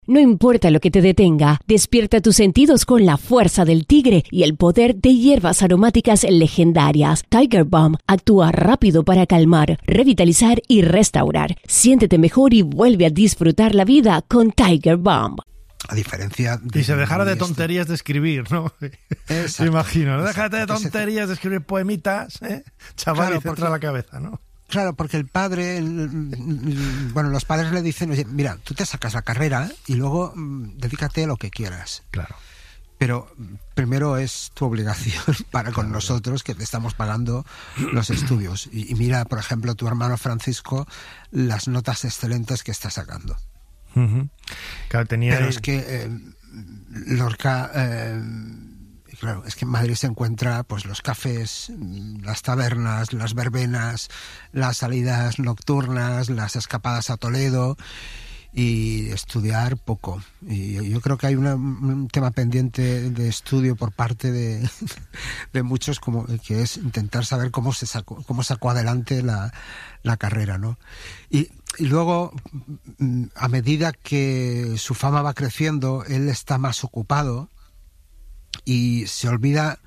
No importa lo que te detenga, despierta tus sentidos con la fuerza del tigre y el poder de hierbas aromáticas legendarias. Tiger Balm actúa rápido para calmar, revitalizar y restaurar. Siéntete mejor y vuelve a disfrutar la vida con Tiger Balm. A diferencia de... Y se dejara de tonterías de escribir, ¿no? Me imagino, ¿no? Déjate de tonterías de escribir poemitas, ¿eh? Chaval, claro, y centra la cabeza, ¿no? Claro, porque el padre, bueno, los padres le dicen, oye, mira, tú te sacas la carrera y luego dedícate a lo que quieras. Claro. Pero primero es tu obligación para con nosotros, que te estamos pagando los estudios. Y mira, por ejemplo, tu hermano Francisco, las notas excelentes que está sacando. Uh-huh. Claro, tenía... Pero es que Lorca... Claro, es que en Madrid se encuentra pues los cafés, las tabernas, las verbenas, las salidas nocturnas, las escapadas a Toledo, y estudiar poco. Y yo creo que hay un tema pendiente de estudio por parte de muchos, como que es intentar saber cómo sacó adelante la carrera, ¿no? Y luego, a medida que su fama va creciendo, él está más ocupado y se olvida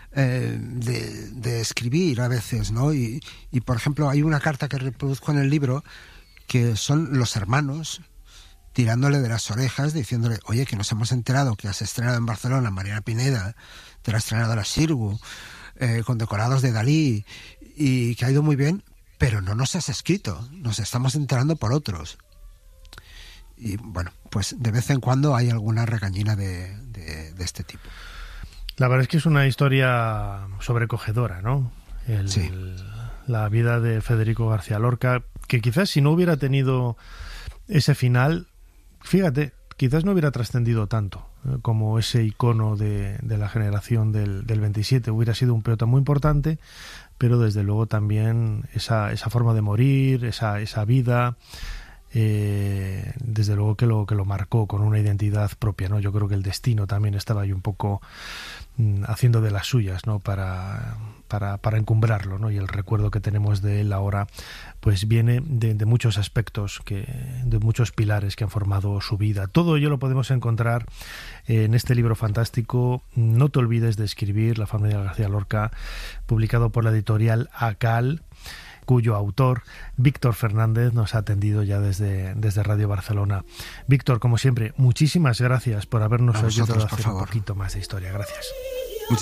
de escribir a veces, ¿no? Y por ejemplo, hay una carta que reproduzco en el libro que son los hermanos tirándole de las orejas, diciéndole, oye, que nos hemos enterado que has estrenado en Barcelona Mariana Pineda, te la has estrenado a la Sirgu, con decorados de Dalí, y que ha ido muy bien, pero no nos has escrito, nos estamos enterando por otros. Y bueno, pues de vez en cuando hay alguna regañina de este tipo. La verdad es que es una historia sobrecogedora, ¿no? Sí. La vida de Federico García Lorca, que quizás si no hubiera tenido ese final, fíjate, quizás no hubiera trascendido tanto como ese icono de la generación del 27. Hubiera sido un poeta muy importante, pero desde luego también esa forma de morir, esa vida, desde luego que lo marcó con una identidad propia, ¿no? Yo creo que el destino también estaba ahí un poco haciendo de las suyas, ¿no? Para encumbrarlo, ¿no? Y el recuerdo que tenemos de él ahora pues viene de muchos aspectos, de muchos pilares que han formado su vida. Todo ello lo podemos encontrar en este libro fantástico, No te olvides de escribir, la familia García Lorca, publicado por la editorial ACAL, cuyo autor, Víctor Fernández, nos ha atendido ya desde Radio Barcelona. Víctor, como siempre, muchísimas gracias por habernos ayudado a hacer un poquito más de historia. Gracias.